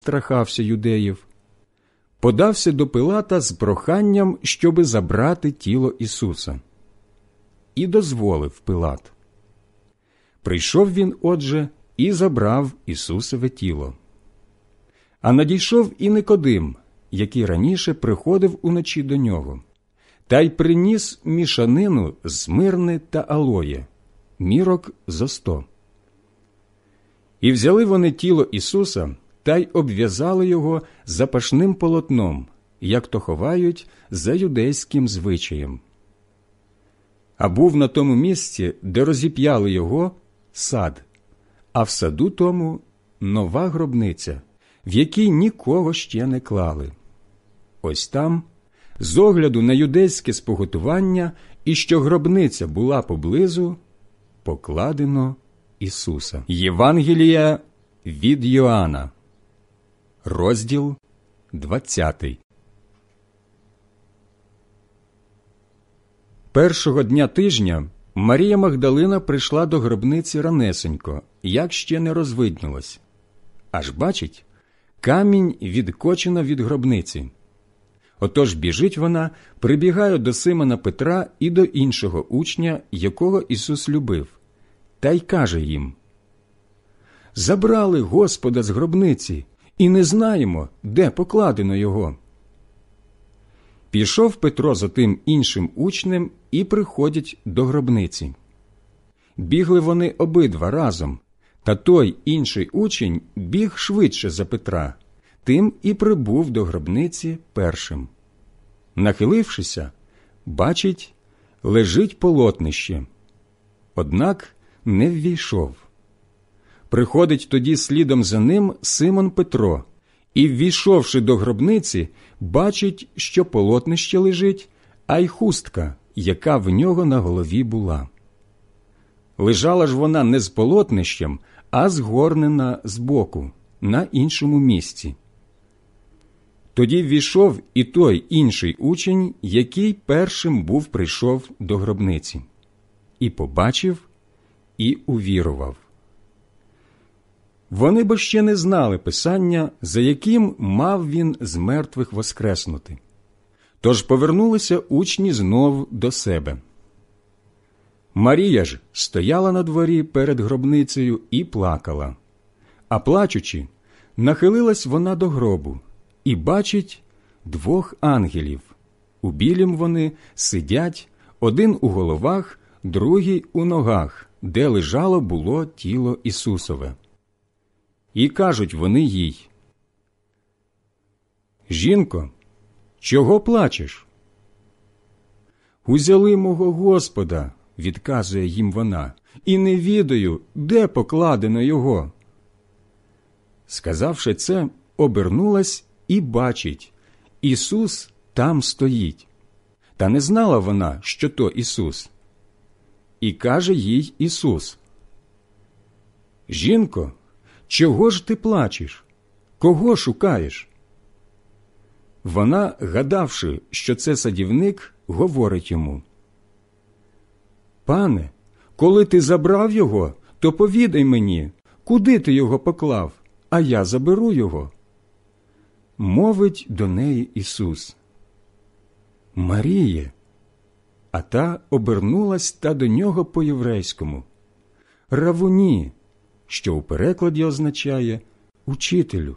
страхався юдеїв, подався до Пилата з проханням, щоби забрати тіло Ісуса. І дозволив Пилат. Прийшов він, отже, і забрав Ісусове тіло. А надійшов і Никодим, який раніше приходив уночі до нього, та й приніс мішанину з мирни та алоє, мірок зо 100. І взяли вони тіло Ісуса та й обв'язали його запашним полотном, як то ховають за юдейським звичаєм. А був на тому місці, де розіп'яли його, сад, а в саду тому нова гробниця, в якій нікого ще не клали. Ось там, з огляду на юдейське споготування і що гробниця була поблизу, покладено Ісуса. Євангелія від Йоанна, розділ 20. Першого дня тижня Марія Магдалина прийшла до гробниці ранесенько, як ще не розвиднілось. Аж бачить, камінь відкочено від гробниці. Отож біжить вона, прибігає до Симона Петра і до іншого учня, якого Ісус любив, та й каже їм: «Забрали Господа з гробниці, і не знаємо, де покладено його». Пішов Петро за тим іншим учнем і приходять до гробниці. Бігли вони обидва разом, та той інший учень біг швидше за Петра, тим і прибув до гробниці першим. Нахилившися, бачить, лежить полотнище, однак не ввійшов. Приходить тоді слідом за ним Симон Петро, і, ввійшовши до гробниці, бачить, що полотнище лежить, а й хустка, яка в нього на голові була. Лежала ж вона не з полотнищем, а згорнена збоку, на іншому місці. Тоді ввійшов і той інший учень, який першим прийшов до гробниці, і побачив, і увірував. Вони бо ще не знали Писання, за яким мав він з мертвих воскреснути. Тож повернулися учні знов до себе. Марія ж стояла на дворі перед гробницею і плакала. А плачучи, нахилилась вона до гробу і бачить 2 ангелів. У білім вони сидять, один у головах, другий у ногах, де лежало було тіло Ісусове. І кажуть вони їй: «Жінко, чого плачеш?» «Узяли мого Господа», – відказує їм вона, «і не відаю, де покладено його». Сказавши це, обернулась і бачить, Ісус там стоїть. Та не знала вона, що то Ісус. І каже їй Ісус: «Жінко, чого ж ти плачеш? Кого шукаєш?» Вона, гадавши, що це садівник, говорить йому: «Пане, коли ти забрав його, то повідай мені, куди ти його поклав, а я заберу його». Мовить до неї Ісус: «Маріє!» А та обернулась та до нього по-єврейському: «Равуні», що у перекладі означає «учителю».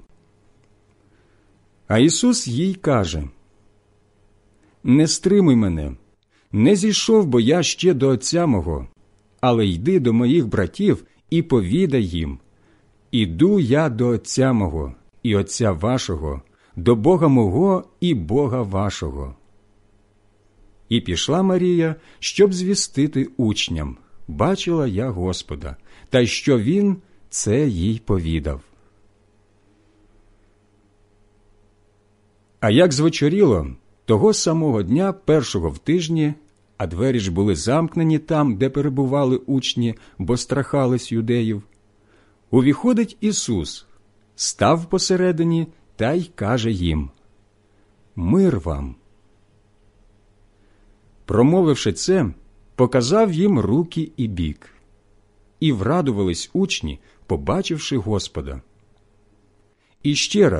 А Ісус їй каже: «Не стримуй мене, не зійшов бо я ще до Отця мого, але йди до моїх братів і повідай їм: іду я до Отця мого і Отця вашого, до Бога мого і Бога вашого». І пішла Марія, щоб звістити учням: «Бачила я Господа», та й що Він це їй повідав. А як звечоріло, того самого дня, першого в тижні, а двері ж були замкнені там, де перебували учні, бо страхались юдеїв, увіходить Ісус, став посередині та й каже їм: «Мир вам!» Промовивши це, показав їм руки і бік. І врадувались учні, побачивши Господа. І ще раз